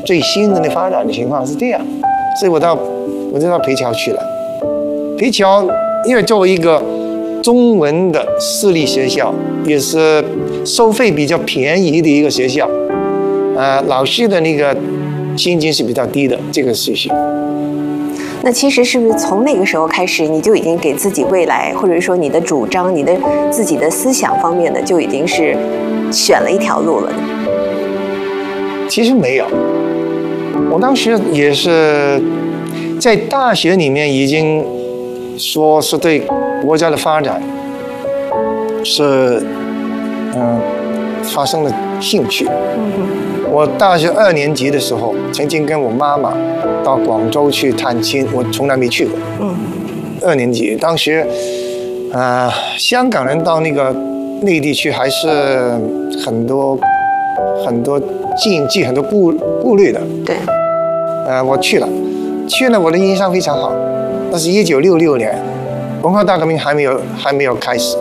最新的那发展的情况是这样，所以我就到培侨去了。培侨因为作为一个中文的私立学校，也是收费比较便宜的一个学校，老师的那个薪金是比较低的，这个事情。 那其实是不是从那个时候开始，你就已经给自己未来，或者说你的主张、你的自己的思想方面的，就已经是选了一条路了呢？ 其实没有，我当时也是在大学里面已经说是对国家的发展是发生了兴趣。我大学2年级的时候，曾经跟我妈妈到广州去探亲，我从来没去过。2年级，当时香港人到那个内地去，还是很多禁忌、很多顾虑的。 对。 我去了，我的印象非常好。那是1966年，文化大革命还没有开始。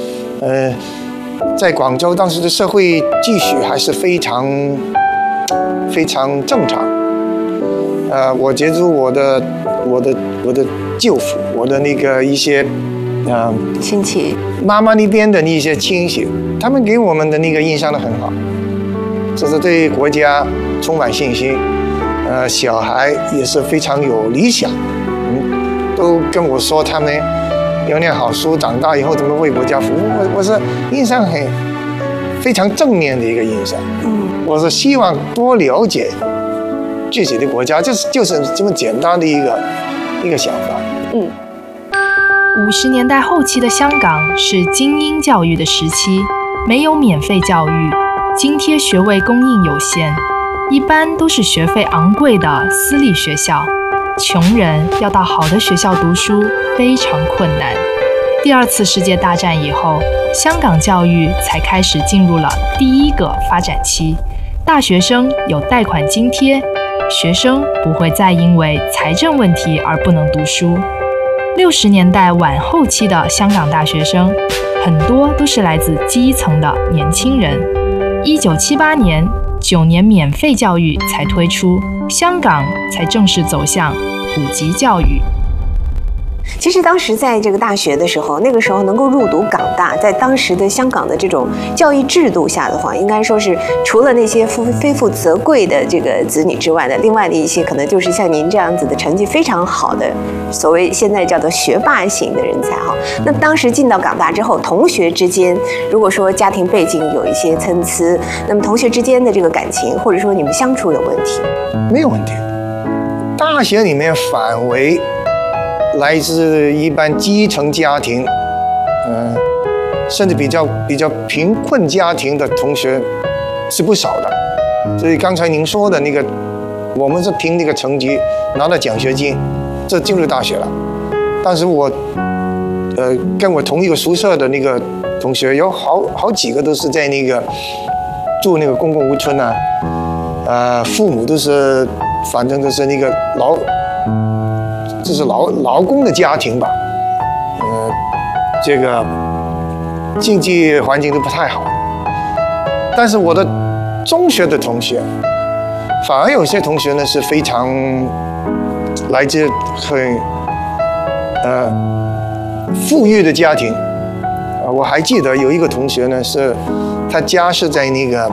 在广州当时的社会秩序还是非常正常。我接触我的舅父，我的那个一些亲戚， 妈妈那边的一些亲戚，他们给我们的那个印象都很好，就是对国家充满信心。小孩也是非常有理想，都跟我说他们要念好书，长大以后怎么为国家服务。我是印象非常正面的一个印象。我是希望多了解自己的国家，就是这么简单的一个想法。 50年代后期的香港是精英教育的时期，没有免费教育，津贴学位供应有限，一般都是学费昂贵的私立学校，穷人要到好的学校读书非常困难。第2次世界大战以后，香港教育才开始进入了第1个发展期，大学生有贷款津贴，学生不会再因为财政问题而不能读书。60年代晚后期的香港大学生，很多都是来自基层的年轻人。1978年，9年免费教育才推出，香港才正式走向普及教育。 其实当时在这个大学的时候，那个时候能够入读港大，在当时的香港的这种教育制度下的话，应该说是除了那些非富则贵的这个子女之外的，另外的一些可能就是像您这样子的成绩非常好的，所谓现在叫做学霸型的人才哈。那当时进到港大之后，同学之间如果说家庭背景有一些参差，那么同学之间的这个感情，或者说你们相处有问题？ 没有问题。大学里面反为来自一般基层家庭，甚至比较贫困家庭的同学是不少的。所以刚才您说的那个，我们是凭那个成绩拿到奖学金，这进入大学了。但是我，跟我同一个宿舍的那个同学有好几个都是在那个住那个公共屋村啊，父母都是，反正都是那个就是劳工的家庭吧，这个经济环境都不太好。但是我的中学的同学，反而有些同学呢是非常来自很富裕的家庭。我还记得有一个同学呢，是他家是在那个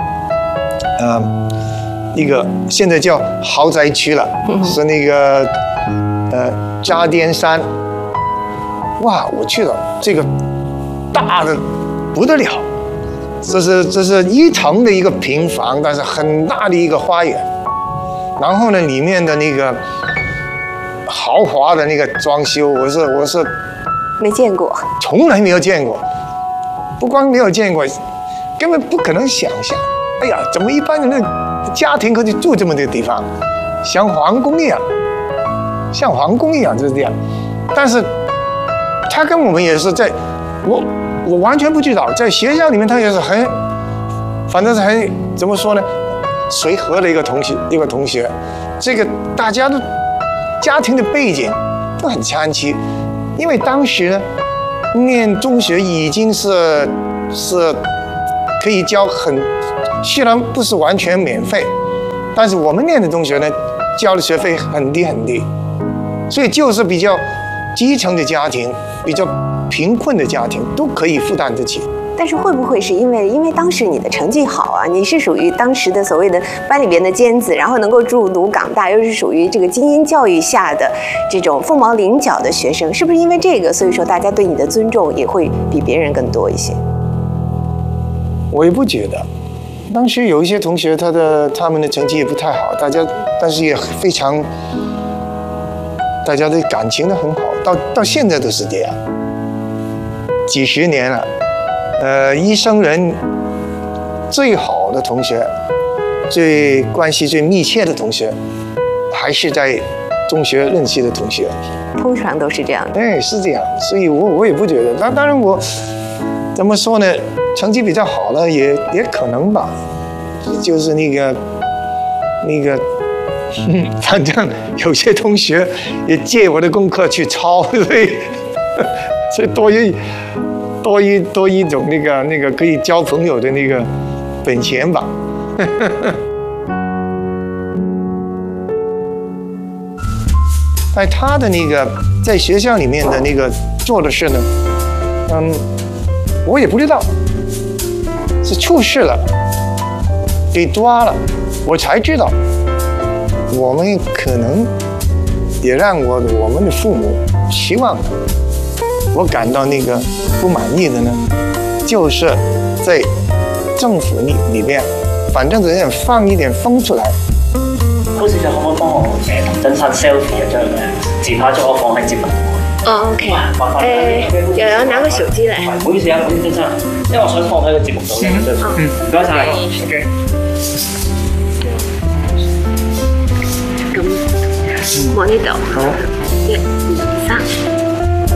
一个现在叫豪宅区了，是那个渣甸山。哇，我去了，这个大的不得了，这是1层的一个平房，但是很大的一个花园。然后呢，里面的那个豪华的那个装修，我是没见过， 从来没有见过。不光没有见过，根本不可能想象。哎呀，怎么一般人的家庭可以住这么的地方，像皇宫一样，就是这样。但是他跟我们也是我完全不知道，在学校里面他也是反正是很怎么说呢，随和的一个同学。这个大家的家庭的背景都很参差，因为当时呢念中学已经是可以交虽然不是完全免费， 但是我们念的中学呢，交的学费很低很低，所以就是比较基层的家庭、比较贫困的家庭都可以负担得起。 但是会不会是因为当时你的成绩好啊，你是属于当时的所谓的班里边的尖子，然后能够入读港大，又是属于这个精英教育下的这种凤毛麟角的学生，是不是因为这个，所以说大家对你的尊重也会比别人更多一些？ 我也不觉得，当时有一些同学他们的成绩也不太好，但是也非常，大家的感情都很好，到现在都是这样，几十年了。一生人最好的同学，关系最密切的同学，还是在中学认识的同学。 通常都是这样的。 哎，是这样，所以我也不觉得。当然我怎么说呢？成绩比较好的也可能吧，就是那个，反正有些同学也借我的功课去抄，所以多一种那个可以交朋友的那个本钱吧。在他的那个在学校里面的那个做的事呢，我也不知道，是出事了，被抓了，我才知道。我们可能也让我们的父母希望的。我感到那个不满意的呢，就是在政府里边，反正只想放一点风出來。 高小姐可唔可以幫我同真山 selfie 一張咧？自拍咗我放喺節目。 哦 ，OK。有人拿個手機嚟。 唔好意思啊，真山，因為我想放喺個節目度嘅。唔該晒。OK。 咁望呢度。 好。1、